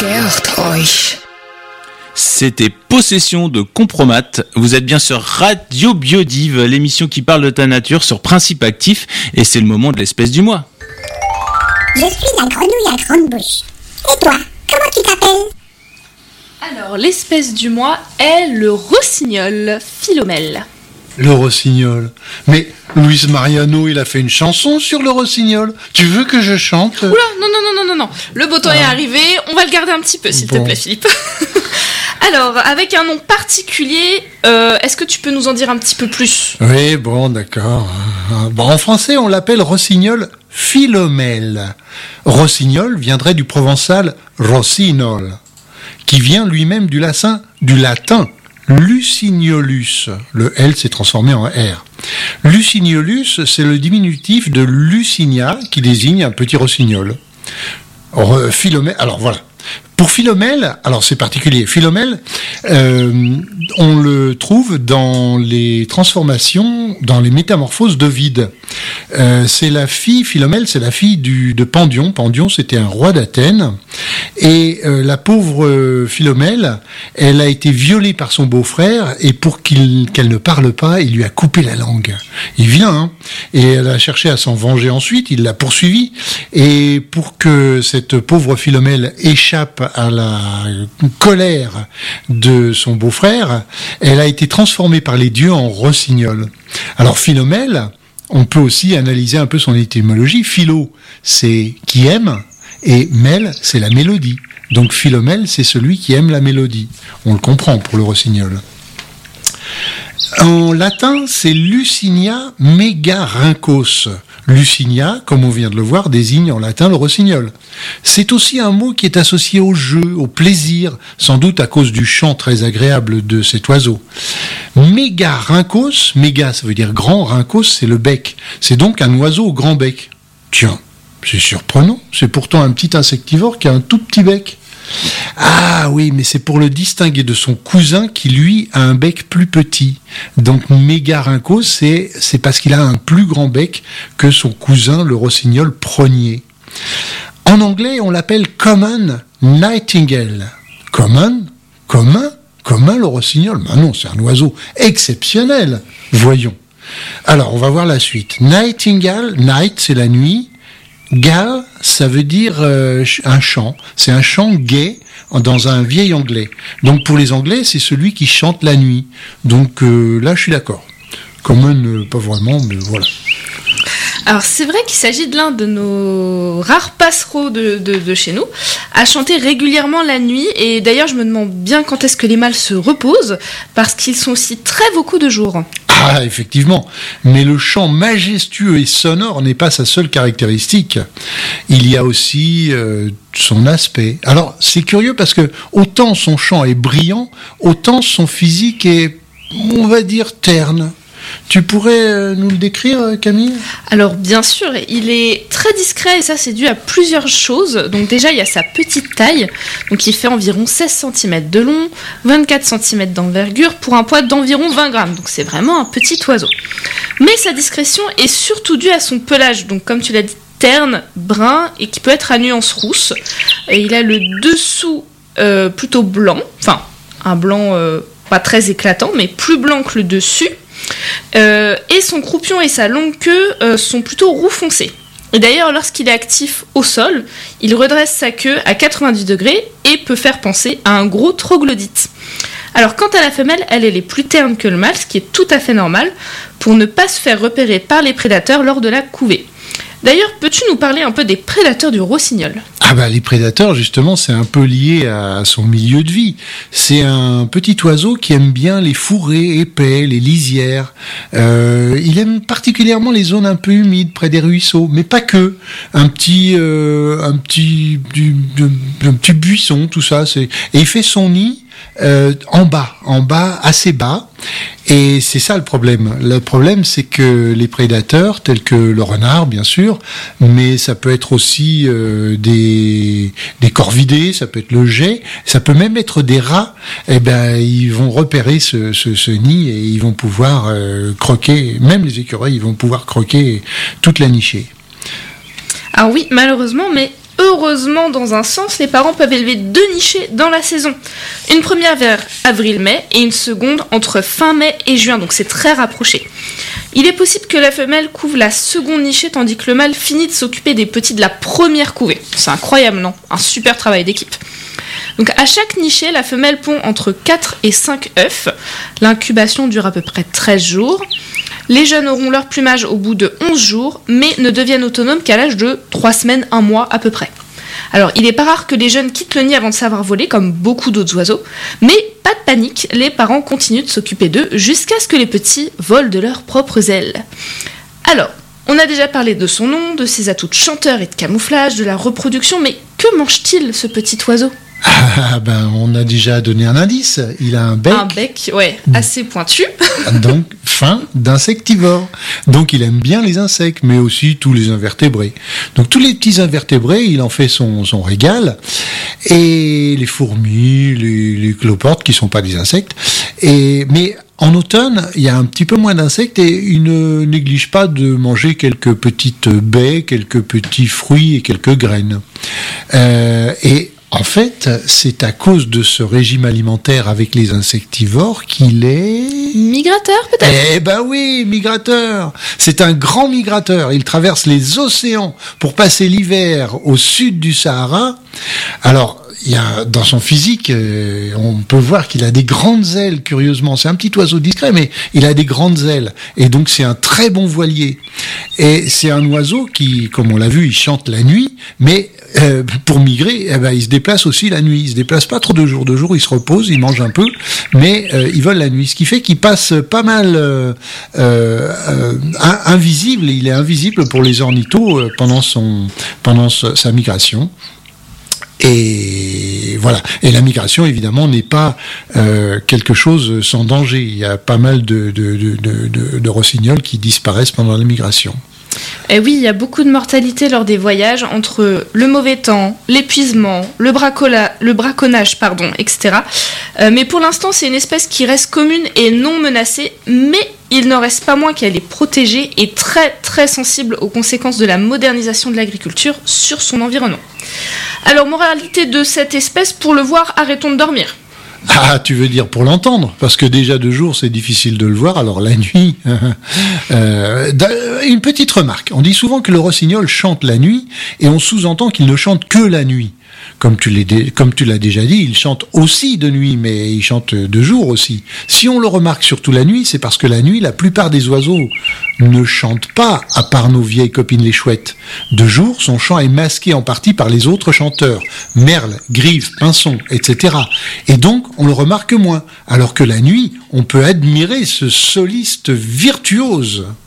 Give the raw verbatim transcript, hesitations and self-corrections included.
Geert euch. C'était Possession de Compromat. Vous êtes bien sur Radio Biodive, l'émission qui parle de ta nature sur Principe Actif, et c'est le moment de l'espèce du mois. Je suis la grenouille à grande bouche. Et toi, comment tu t'appelles ? Alors, l'espèce du mois est le rossignol philomèle. Le rossignol. Mais Luis Mariano, il a fait une chanson sur le rossignol. Tu veux que je chante ? Oula, non, non, non, non, non, non. Le beau temps ah. est arrivé, on va le garder un petit peu, s'il bon. te plaît, Philippe. Alors, avec un nom particulier, euh, est-ce que tu peux nous en dire un petit peu plus ? Oui, bon, d'accord. Bon, en français, on l'appelle rossignol philomèle. Rossignol viendrait du provençal rossinol, qui vient lui-même du latin, du latin Lucignolus. Le L s'est transformé en R. Lucignolus, c'est le diminutif de Lucinia, qui désigne un petit rossignol. Or, Philomèle, alors voilà. Pour Philomèle, alors c'est particulier, Philomèle, euh, on le trouve dans les transformations, dans les métamorphoses d'Ovide. Euh, c'est la fille, Philomèle, c'est la fille du, de Pandion. Pandion, c'était un roi d'Athènes. Et euh, la pauvre euh, Philomèle, elle a été violée par son beau-frère, et pour qu'il, qu'elle ne parle pas, il lui a coupé la langue. Il vient, hein. Et elle a cherché à s'en venger ensuite, il l'a poursuivi. Et pour que cette pauvre Philomèle échappe à la colère de son beau-frère, elle a été transformée par les dieux en rossignol. Alors Philomèle, on peut aussi analyser un peu son étymologie. Philo, c'est qui aime, et mêle, c'est la mélodie. Donc Philomèle, c'est celui qui aime la mélodie. On le comprend pour le rossignol. En latin, c'est Lucinia megarynchos. Lucinia, comme on vient de le voir, désigne en latin le rossignol. C'est aussi un mot qui est associé au jeu, au plaisir, sans doute à cause du chant très agréable de cet oiseau. Mégarynchos, méga ça veut dire grand, rynchos c'est le bec. C'est donc un oiseau au grand bec. Tiens, c'est surprenant, c'est pourtant un petit insectivore qui a un tout petit bec. Ah oui, mais c'est pour le distinguer de son cousin qui, lui, a un bec plus petit. Donc mégarynchos, c'est, c'est parce qu'il a un plus grand bec que son cousin, le rossignol progné. En anglais, on l'appelle common nightingale. Common ? Commun ? Commun, le rossignol ? Ben non, c'est un oiseau exceptionnel. Voyons. Alors, on va voir la suite. Nightingale, night, c'est la nuit. Gal, ça veut dire euh, un chant. C'est un chant gai dans un vieil anglais. Donc pour les Anglais, c'est celui qui chante la nuit. Donc euh, là, je suis d'accord. Common, euh, pas vraiment, mais voilà. Alors c'est vrai qu'il s'agit de l'un de nos rares passereaux de, de, de chez nous à chanter régulièrement la nuit. Et d'ailleurs, je me demande bien quand est-ce que les mâles se reposent, parce qu'ils sont aussi très vocaux de jour. Ah, effectivement. Mais le chant majestueux et sonore n'est pas sa seule caractéristique. Il y a aussi euh, son aspect. Alors, c'est curieux parce que autant son chant est brillant, autant son physique est, on va dire, terne. Tu pourrais nous le décrire, Camille ? Alors bien sûr, il est très discret et ça c'est dû à plusieurs choses. Donc déjà il y a sa petite taille, donc il fait environ seize centimètres de long, vingt-quatre centimètres d'envergure pour un poids d'environ vingt grammes. Donc c'est vraiment un petit oiseau. Mais sa discrétion est surtout due à son pelage, donc comme tu l'as dit, terne, brun et qui peut être à nuance rousse. Et il a le dessous euh, plutôt blanc, enfin un blanc euh, pas très éclatant mais plus blanc que le dessus. Euh, et son croupion et sa longue queue euh, sont plutôt roux foncé. Et d'ailleurs, lorsqu'il est actif au sol, il redresse sa queue à quatre-vingt-dix degrés et peut faire penser à un gros troglodyte. Alors, quant à la femelle, elle, elle est plus terne que le mâle, ce qui est tout à fait normal, pour ne pas se faire repérer par les prédateurs lors de la couvée. D'ailleurs, peux-tu nous parler un peu des prédateurs du rossignol ? Ah bah les prédateurs, justement, c'est un peu lié à son milieu de vie. C'est un petit oiseau qui aime bien les fourrés épais, les lisières. Euh, il aime particulièrement les zones un peu humides, près des ruisseaux, mais pas que. Un petit, euh, un petit, du, du, un petit buisson, tout ça. C'est... Et il fait son nid euh, en bas, en bas, assez bas. Et c'est ça le problème. Le problème, c'est que les prédateurs, tels que le renard, bien sûr, mais ça peut être aussi euh, des, des corvidés, ça peut être le geai, ça peut même être des rats. Eh ben, ils vont repérer ce, ce, ce nid et ils vont pouvoir euh, croquer, même les écureuils, ils vont pouvoir croquer toute la nichée. Ah oui, malheureusement, mais heureusement, dans un sens, les parents peuvent élever deux nichées dans la saison. Une première vers avril-mai et une seconde entre fin mai et juin, donc c'est très rapproché. Il est possible que la femelle couve la seconde nichée tandis que le mâle finit de s'occuper des petits de la première couvée. C'est incroyable, non ? Un super travail d'équipe. Donc à chaque nichée, la femelle pond entre quatre et cinq œufs. L'incubation dure à peu près treize jours. Les jeunes auront leur plumage au bout de onze jours, mais ne deviennent autonomes qu'à l'âge de trois semaines, un mois à peu près. Alors, il n'est pas rare que les jeunes quittent le nid avant de savoir voler, comme beaucoup d'autres oiseaux, mais pas de panique, les parents continuent de s'occuper d'eux jusqu'à ce que les petits volent de leurs propres ailes. Alors, on a déjà parlé de son nom, de ses atouts de chanteur et de camouflage, de la reproduction, mais que mange-t-il, ce petit oiseau ? Ah ben, on a déjà donné un indice. Il a un bec. Un bec, ouais, assez pointu. Donc, fin d'insectivore. Donc, il aime bien les insectes, mais aussi tous les invertébrés. Donc, tous les petits invertébrés, il en fait son, son régal. Et les fourmis, les, les cloportes, qui sont pas des insectes. Et, mais, en automne, il y a un petit peu moins d'insectes et il ne néglige pas de manger quelques petites baies, quelques petits fruits et quelques graines. Euh, et, En fait, c'est à cause de ce régime alimentaire avec les insectivores qu'il est... Migrateur, peut-être ? Eh ben oui, migrateur. C'est un grand migrateur. Il traverse les océans pour passer l'hiver au sud du Sahara. Alors, il y a, dans son physique, euh, on peut voir qu'il a des grandes ailes, curieusement. C'est un petit oiseau discret, mais il a des grandes ailes. Et donc, c'est un très bon voilier. Et c'est un oiseau qui, comme on l'a vu, il chante la nuit, mais euh, pour migrer, eh ben, il se déplace aussi la nuit. Il se déplace pas trop de jour de jour, il se repose, il mange un peu, mais euh, il vole la nuit. Ce qui fait qu'il passe pas mal euh, euh, invisible. Il est invisible pour les ornithos euh, pendant son pendant sa migration. Et voilà. Et la migration, évidemment, n'est pas euh, quelque chose sans danger. Il y a pas mal de, de, de, de, de rossignols qui disparaissent pendant la migration. Et oui, il y a beaucoup de mortalité lors des voyages entre le mauvais temps, l'épuisement, le, bracola, le braconnage, pardon, et cetera. Euh, mais pour l'instant, c'est une espèce qui reste commune et non menacée, mais il n'en reste pas moins qu'elle est protégée et très très sensible aux conséquences de la modernisation de l'agriculture sur son environnement. Alors, moralité de cette espèce, pour le voir, arrêtons de dormir. Ah, tu veux dire pour l'entendre, parce que déjà de jour c'est difficile de le voir, alors la nuit... euh, une petite remarque, on dit souvent que le rossignol chante la nuit, et on sous-entend qu'il ne chante que la nuit. Comme tu, l'as, comme tu l'as déjà dit, il chante aussi de nuit, mais il chante de jour aussi. Si on le remarque surtout la nuit, c'est parce que la nuit, la plupart des oiseaux ne chantent pas, à part nos vieilles copines les chouettes. De jour, son chant est masqué en partie par les autres chanteurs, merles, grives, pinsons, et cetera. Et donc, on le remarque moins, alors que la nuit, on peut admirer ce soliste virtuose.